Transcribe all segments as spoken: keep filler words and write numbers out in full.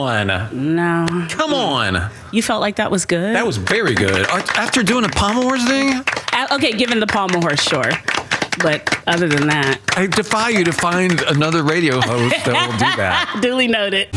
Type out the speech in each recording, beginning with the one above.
on. No. Come on. You felt like that was good? That was very good. After doing a pommel horse thing? Uh, okay, given the pommel horse, sure. But other than that, I defy you to find another radio host that will do that. Duly noted.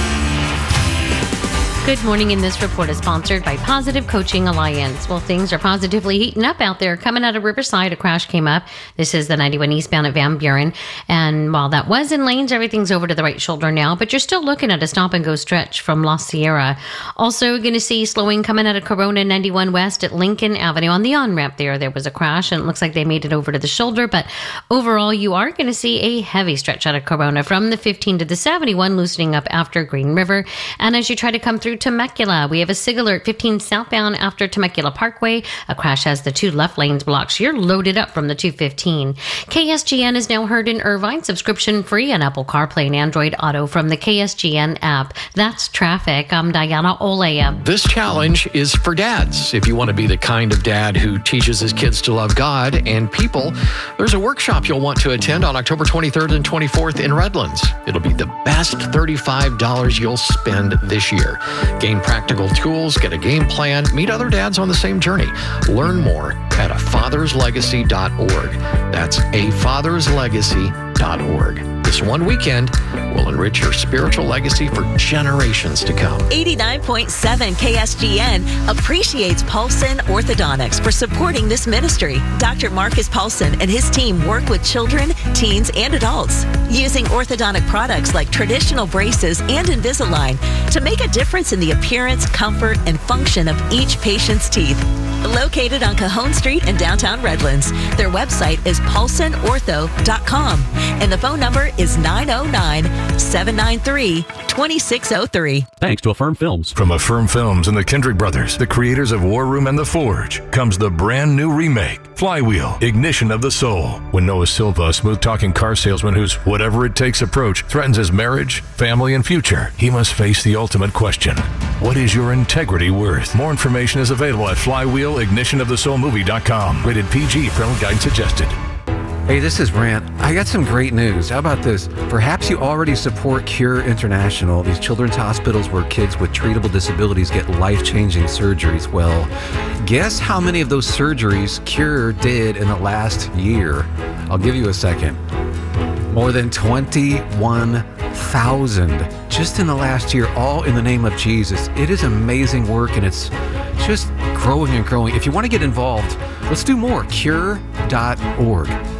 Good morning, and this report is sponsored by Positive Coaching Alliance. Well, things are positively heating up out there. Coming out of Riverside, a crash came up. This is the ninety-one eastbound at Van Buren. And while that was in lanes, everything's over to the right shoulder now. But you're still looking at a stop-and-go stretch from La Sierra. Also going to see slowing coming out of Corona ninety-one West at Lincoln Avenue. On the on-ramp there, there was a crash, and it looks like they made it over to the shoulder. But overall, you are going to see a heavy stretch out of Corona from the fifteen to the seventy-one, loosening up after Green River. And as you try to come through Temecula, we have a SIG alert fifteen southbound after Temecula Parkway. A crash has the two left lanes blocked. So you're loaded up from the two fifteen. K S G N is now heard in Irvine, subscription free on Apple CarPlay and Android Auto from the K S G N app. That's traffic. I'm Diana Olea. This challenge is for dads. If you want to be the kind of dad who teaches his kids to love God and people, there's a workshop you'll want to attend on October twenty-third and twenty-fourth in Redlands. It'll be the best thirty-five dollars you'll spend this year. Gain practical tools, get a game plan, meet other dads on the same journey. Learn more at a fathers legacy dot org. That's a fathers legacy dot org. This one weekend will enrich your spiritual legacy for generations to come. eighty-nine point seven K S G N appreciates Paulson Orthodontics for supporting this ministry. Doctor Marcus Paulson and his team work with children, teens, and adults using orthodontic products like traditional braces and Invisalign to make a difference in the appearance, comfort, and function of each patient's teeth. Located on Cajon Street in downtown Redlands. Their website is paulson ortho dot com and the phone number is nine oh nine, seven nine three, two six oh three. Thanks to Affirm Films. From Affirm Films and the Kendrick Brothers, the creators of War Room and The Forge, comes the brand new remake, Flywheel, Ignition of the Soul. When Noah Silva, a smooth-talking car salesman whose whatever-it-takes approach threatens his marriage, family, and future, he must face the ultimate question. What is your integrity worth? More information is available at flywheel ignition of the soul movie dot com. Rated P G. Parental guidance suggested. Hey, this is Brant. I got some great news. How about this? Perhaps you already support Cure International, these children's hospitals where kids with treatable disabilities get life-changing surgeries. Well, guess how many of those surgeries Cure did in the last year? I'll give you a second. More than twenty-one thousand just in the last year, all in the name of Jesus. It is amazing work, and it's just growing and growing. If you want to get involved, let's do more. Cure dot org.